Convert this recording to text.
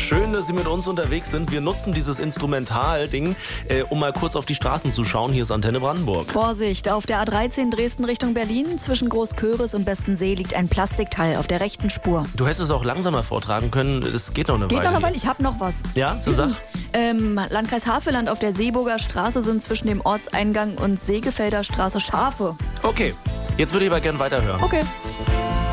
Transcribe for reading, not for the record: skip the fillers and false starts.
Schön, dass Sie mit uns unterwegs sind. Wir nutzen dieses Instrumental-Ding, um mal kurz auf die Straßen zu schauen. Hier ist Antenne Brandenburg. Vorsicht, auf der A13 Dresden Richtung Berlin zwischen Großköris und Bestensee liegt ein Plastikteil auf der rechten Spur. Du hättest es auch langsamer vortragen können. Es geht noch eine Weile. Geht noch eine Weile, ich habe noch was. Ja, so sag. Landkreis Havelland auf der Seeburger Straße sind zwischen dem Ortseingang und Segefelder Straße Schafe. Okay, jetzt würde ich aber gerne weiterhören. Okay.